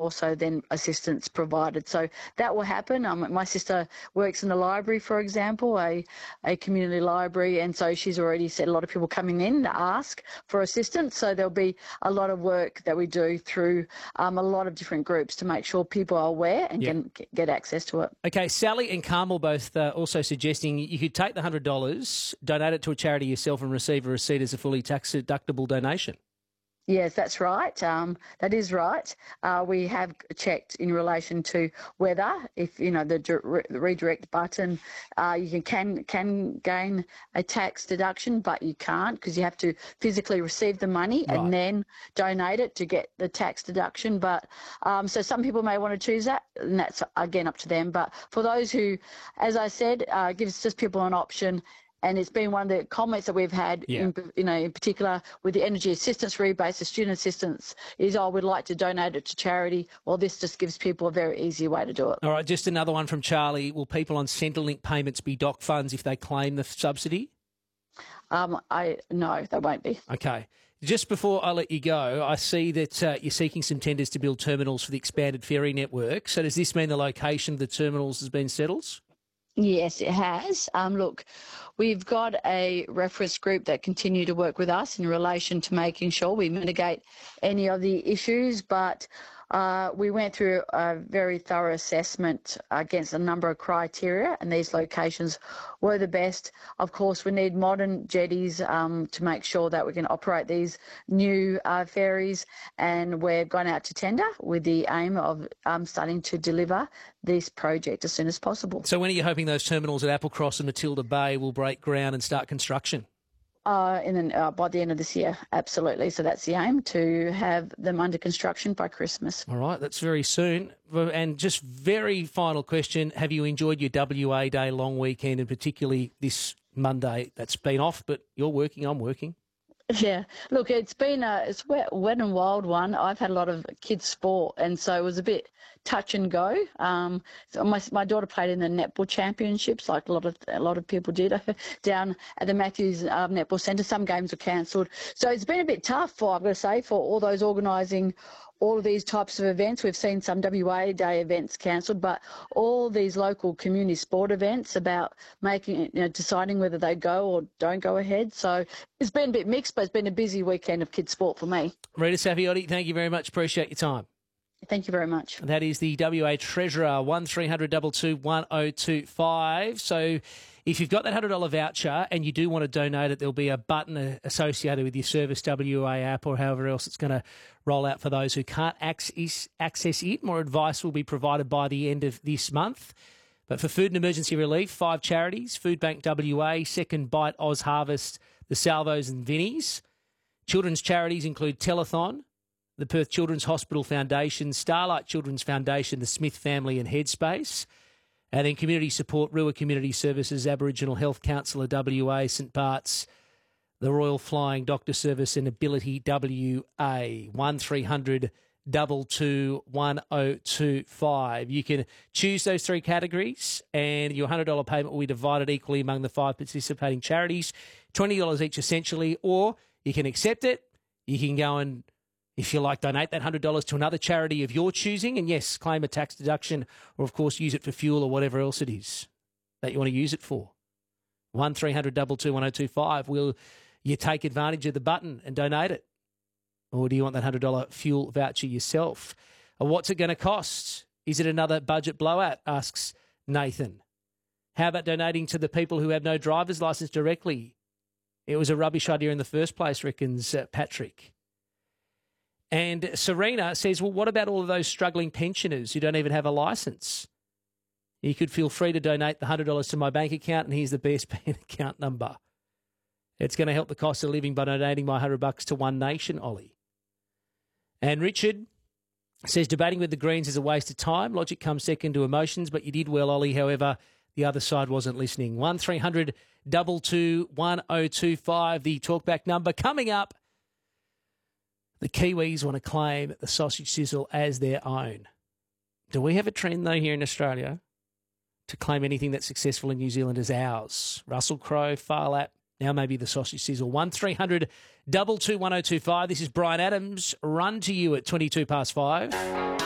also then assistance provided. So that will happen. My sister works in the library, for example, a community library, and so she's already said a lot of people coming in to ask for assistance. So there'll be a lot of work that we do through a lot of different groups to make sure people are aware and can get access to it. Okay, Sally and Carmel both also suggesting you could take the $100, donate it to a charity yourself and receive a receipt as a fully tax-deductible donation. Yes, that's right. That is right. We have checked in relation to whether, if the redirect button, you can gain a tax deduction, but you can't because you have to physically receive the money and then donate it to get the tax deduction. But so some people may want to choose that, and that's again up to them. But for those who, as I said, gives just people an option. And it's been one of the comments that we've had, in particular with the energy assistance rebates, the student assistance, is, we'd like to donate it to charity. Well, this just gives people a very easy way to do it. All right, just another one from Charlie. Will people on Centrelink payments be DOC funds if they claim the subsidy? No, they won't be. Okay. Just before I let you go, I see that you're seeking some tenders to build terminals for the expanded ferry network. So does this mean the location of the terminals has been settled? Yes, it has. Look, we've got a reference group that continue to work with us in relation to making sure we mitigate any of the issues, but we went through a very thorough assessment against a number of criteria, and these locations were the best. Of course, we need modern jetties to make sure that we can operate these new ferries, and we're going out to tender with the aim of starting to deliver this project as soon as possible. So when are you hoping those terminals at Applecross and Matilda Bay will break ground and start construction? By the end of this year, absolutely. So that's the aim, to have them under construction by Christmas. All right, that's very soon. And just very final question, have you enjoyed your WA Day long weekend, and particularly this Monday that's been off, but you're working, I'm working? Yeah, look, it's been it's a wet and wild one. I've had a lot of kids' sport, and so it was a bit touch and go. So my daughter played in the netball championships, like a lot of people did, down at the Matthews Netball Centre. Some games were cancelled, so it's been a bit tough for all those organising all of these types of events. We've seen some WA Day events cancelled, but all these local community sport events about deciding whether they go or don't go ahead. So it's been a bit mixed, but it's been a busy weekend of kids' sport for me. Rita Saviotti, thank you very much. Appreciate your time. Thank you very much. That is the WA Treasurer, 1300 22 1025. So if you've got that $100 voucher and you do want to donate it, there'll be a button associated with your Service WA app or however else it's going to roll out for those who can't access it. More advice will be provided by the end of this month. But for food and emergency relief, 5 charities: Food Bank WA, Second Bite, Oz Harvest, the Salvos and Vinnies. Children's charities include Telethon, the Perth Children's Hospital Foundation, Starlight Children's Foundation, the Smith Family and Headspace. And then community support, Rua Community Services, Aboriginal Health Council of WA, St Bart's, the Royal Flying Doctor Service and Ability WA, 1300 22 1025. You can choose those 3 categories and your $100 payment will be divided equally among the 5 participating charities, $20 each essentially, or you can accept it. You can go and, if you like, donate that $100 to another charity of your choosing and, yes, claim a tax deduction or, of course, use it for fuel or whatever else it is that you want to use it for. 1300 22 1025. Will you take advantage of the button and donate it? Or do you want that $100 fuel voucher yourself? Or what's it going to cost? Is it another budget blowout, asks Nathan. How about donating to the people who have no driver's licence directly? It was a rubbish idea in the first place, reckons Patrick. And Serena says, well, what about all of those struggling pensioners who don't even have a licence? You could feel free to donate the $100 to my bank account, and here's the BSP account number. It's going to help the cost of living by donating my $100 to One Nation, Ollie. And Richard says, debating with the Greens is a waste of time. Logic comes second to emotions, but you did well, Ollie. However, the other side wasn't listening. 1300 22 1025, the talkback number. Coming up, the Kiwis want to claim the sausage sizzle as their own. Do we have a trend, though, here in Australia to claim anything that's successful in New Zealand as ours? Russell Crowe, Phar Lap, now maybe the sausage sizzle. 1300 22 1025. This is Brian Adams. Run to you at 22 past 5.